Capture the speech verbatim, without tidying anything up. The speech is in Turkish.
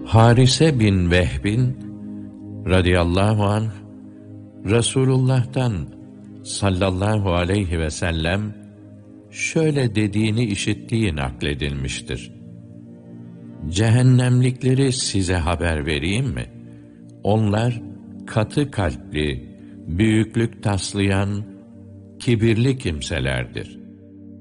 Harise bin Vehb'in radıyallahu anh Resulullah'tan sallallahu aleyhi ve sellem şöyle dediğini işittiği nakledilmiştir. Cehennemlikleri size haber vereyim mi? Onlar katı kalpli, büyüklük taslayan, kibirli kimselerdir.